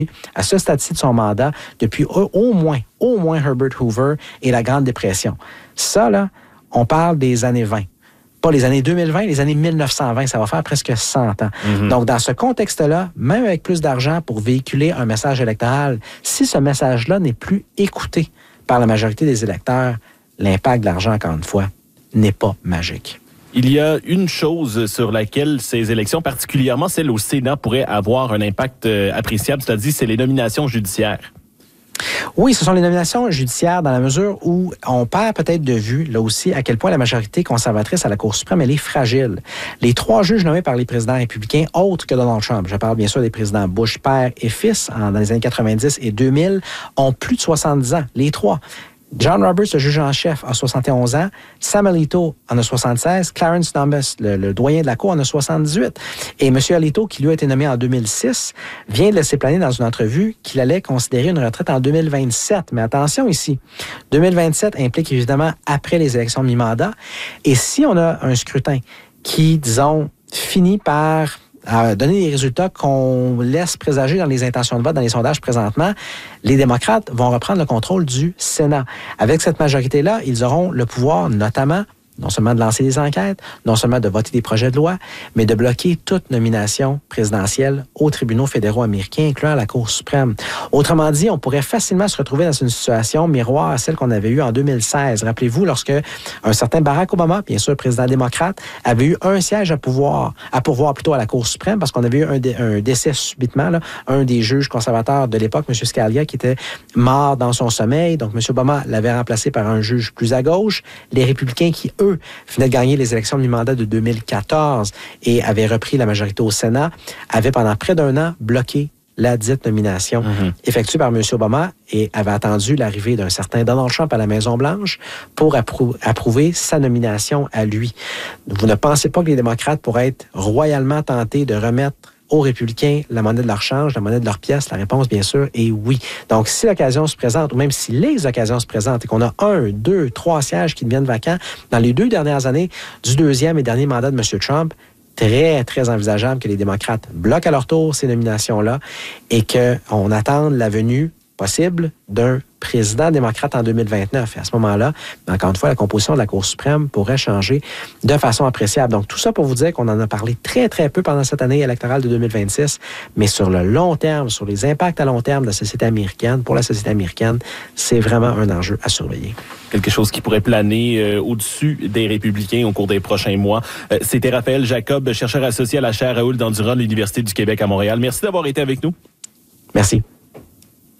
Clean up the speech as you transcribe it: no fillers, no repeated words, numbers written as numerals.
à ce stade-ci de son mandat depuis au moins Herbert Hoover et la Grande Dépression. Ça, là, on parle des années 20. Pas les années 2020, les années 1920. Ça va faire presque 100 ans. Mm-hmm. Donc, dans ce contexte-là, même avec plus d'argent pour véhiculer un message électoral, si ce message-là n'est plus écouté par la majorité des électeurs, l'impact de l'argent, encore une fois, n'est pas magique. Il y a une chose sur laquelle ces élections, particulièrement celles au Sénat, pourraient avoir un impact appréciable, c'est-à-dire c'est les nominations judiciaires. Oui, ce sont les nominations judiciaires dans la mesure où on perd peut-être de vue, là aussi, à quel point la majorité conservatrice à la Cour suprême, elle est fragile. Les 3 juges nommés par les présidents républicains, autres que Donald Trump, je parle bien sûr des présidents Bush père et fils, dans les années 90 et 2000, ont plus de 70 ans, les 3. John Roberts, le juge en chef, a 71 ans. Sam Alito en a 76. Clarence Thomas, le doyen de la Cour, en a 78. Et M. Alito, qui lui a été nommé en 2006, vient de laisser planer dans une entrevue qu'il allait considérer une retraite en 2027. Mais attention ici, 2027 implique évidemment après les élections de mi-mandat. Et si on a un scrutin qui, disons, finit par donner des résultats qu'on laisse présager dans les intentions de vote, dans les sondages présentement, les démocrates vont reprendre le contrôle du Sénat. Avec cette majorité-là, ils auront le pouvoir, notamment, non seulement de lancer des enquêtes, non seulement de voter des projets de loi, mais de bloquer toute nomination présidentielle aux tribunaux fédéraux américains, incluant la Cour suprême. Autrement dit, on pourrait facilement se retrouver dans une situation miroir à celle qu'on avait eue en 2016. Rappelez-vous, lorsque un certain Barack Obama, bien sûr président démocrate, avait eu un siège à pourvoir plutôt à la Cour suprême, parce qu'on avait eu un décès subitement, là, un des juges conservateurs de l'époque, M. Scalia, qui était mort dans son sommeil. Donc, M. Obama l'avait remplacé par un juge plus à gauche. Les républicains qui, eux, venaient de gagner les élections du mandat de 2014 et avaient repris la majorité au Sénat, avaient pendant près d'1 an bloqué la dite nomination effectuée par M. Obama et avait attendu l'arrivée d'un certain Donald Trump à la Maison-Blanche pour approuver sa nomination à lui. Vous ne pensez pas que les démocrates pourraient être royalement tentés de remettre aux républicains la monnaie de leur change, la monnaie de leur pièce? La réponse, bien sûr, est oui. Donc, si l'occasion se présente, ou même si les occasions se présentent et qu'on a 1, 2, 3 sièges qui deviennent vacants dans les 2 dernières années du 2e et dernier mandat de M. Trump, très, très envisageable que les démocrates bloquent à leur tour ces nominations-là et qu'on attende la venue possible d'un président démocrate en 2029. Et à ce moment-là, encore une fois, la composition de la Cour suprême pourrait changer de façon appréciable. Donc, tout ça pour vous dire qu'on en a parlé très, très peu pendant cette année électorale de 2026, mais sur le long terme, sur les impacts à long terme de la société américaine, pour la société américaine, c'est vraiment un enjeu à surveiller. Quelque chose qui pourrait planer au-dessus des républicains au cours des prochains mois. C'était Raphaël Jacob, chercheur associé à la chaire Raoul Dandurand de l'Université du Québec à Montréal. Merci d'avoir été avec nous. Merci.